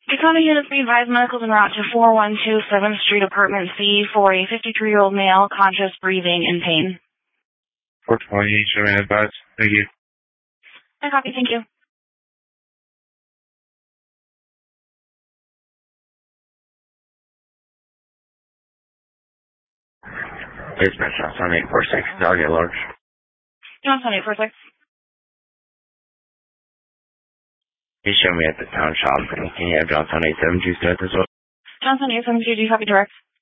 Dakota units be advised medicals en route to 412 7th Street, Apartment C, for a 53-year-old male, conscious, breathing, in pain. 420, show me advice. Thank you. I copy, thank you. Dispatch, Johnson 846, dog at large. Johnson 846. You show me at the town shop. Can you have Johnson 872 set as well? Johnson 872, do you copy direct?